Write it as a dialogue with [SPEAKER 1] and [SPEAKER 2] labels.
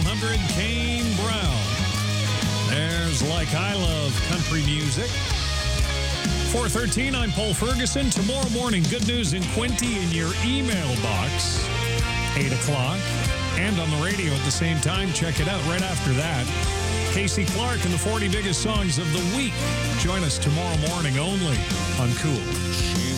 [SPEAKER 1] 700, Kane Brown. There's Like I Love Country Music. 4:13, I'm Paul Ferguson. Tomorrow morning, good news in Quinty in your email box. 8 o'clock. And on the radio at the same time. Check it out right after that. Casey Clark and the 40 biggest songs of the week. Join us tomorrow morning only on Cool.